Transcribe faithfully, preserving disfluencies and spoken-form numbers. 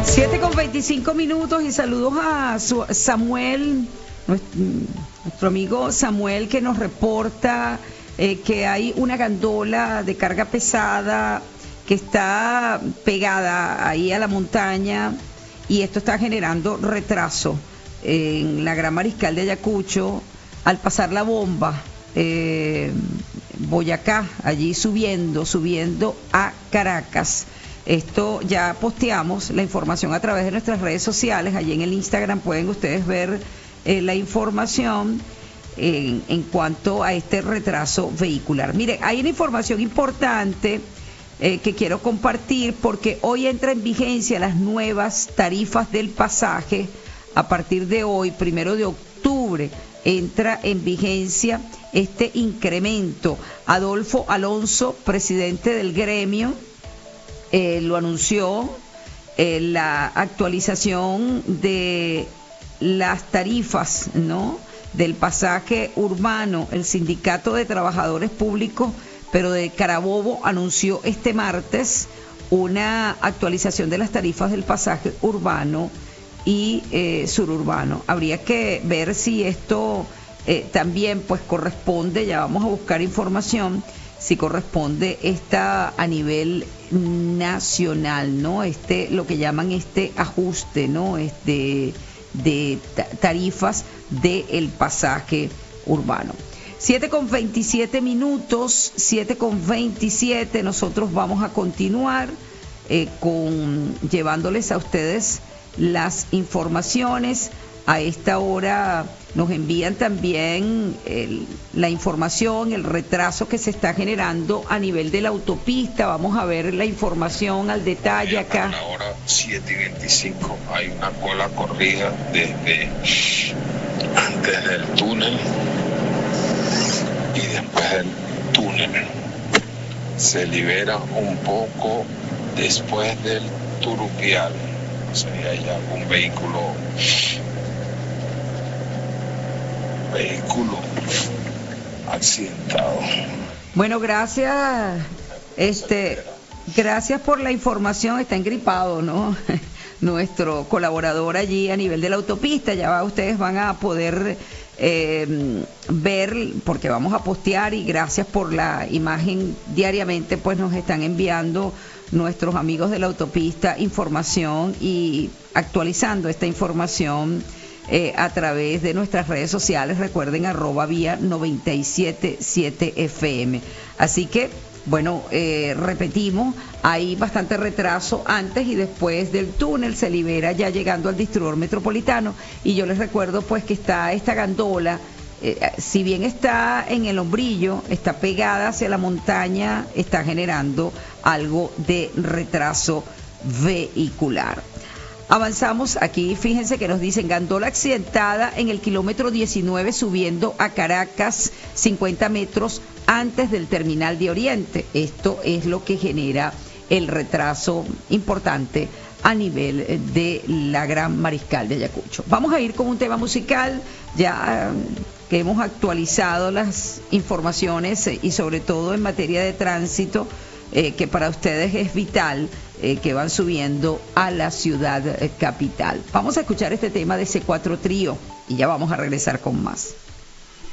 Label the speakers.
Speaker 1: Siete con veinticinco minutos y saludos a su- Samuel, nuestro, nuestro amigo Samuel, que nos reporta eh, que hay una gandola de carga pesada que está pegada ahí a la montaña y esto está generando retraso en la Gran Mariscal de Ayacucho al pasar la bomba. Eh, Boyacá, allí subiendo, subiendo a Caracas. Esto ya posteamos la información a través de nuestras redes sociales. Allí en el Instagram pueden ustedes ver eh, la información en, en cuanto a este retraso vehicular. Mire, hay una información importante eh, que quiero compartir porque hoy entra en vigencia las nuevas tarifas del pasaje. A partir de hoy, primero de octubre, entra en vigencia este incremento. Adolfo Alonso, presidente del gremio, Eh, lo anunció, eh, la actualización de las tarifas, ¿no?, del pasaje urbano. El Sindicato de Trabajadores Públicos, pero de Carabobo, anunció este martes una actualización de las tarifas del pasaje urbano y eh, suburbano. Habría que ver si esto eh, también pues corresponde, ya vamos a buscar información, si corresponde esta a nivel nacional, ¿no? Este, lo que llaman este ajuste, ¿no? Este, de tarifas del pasaje urbano. siete con veintisiete minutos, siete con veintisiete, nosotros vamos a continuar eh, con llevándoles a ustedes las informaciones. A esta hora nos envían también el, la información, el retraso que se está generando a nivel de la autopista. Vamos a ver la información al detalle acá.
Speaker 2: A la hora siete y veinticinco hay una cola corrida desde antes del túnel y después del túnel. Se libera un poco después del Turupial. O sea, hay algún vehículo vehículo accidentado.
Speaker 1: Bueno, gracias, este, gracias por la información. Está engripado, ¿no? Nuestro colaborador allí a nivel de la autopista. Ya va, ustedes van a poder eh, ver, porque vamos a postear, y gracias por la imagen diariamente, pues nos están enviando nuestros amigos de la autopista información y actualizando esta información Eh, a través de nuestras redes sociales. Recuerden, arroba vía noventa y siete punto siete F M. Así que, bueno, eh, repetimos, hay bastante retraso antes y después del túnel. Se libera ya llegando al distribuidor metropolitano. Y yo les recuerdo pues que está esta gandola, eh, si bien está en el hombrillo, está pegada hacia la montaña, está generando algo de retraso vehicular. Avanzamos aquí, fíjense que nos dicen: gandola accidentada en el kilómetro diecinueve subiendo a Caracas, cincuenta metros antes del terminal de Oriente. Esto es lo que genera el retraso importante a nivel de la Gran Mariscal de Ayacucho. Vamos a ir con un tema musical, ya que hemos actualizado las informaciones y sobre todo en materia de tránsito, eh, que para ustedes es vital, eh, que van subiendo a la ciudad eh, capital. Vamos a escuchar este tema de C cuatro Trío y ya vamos a regresar con más.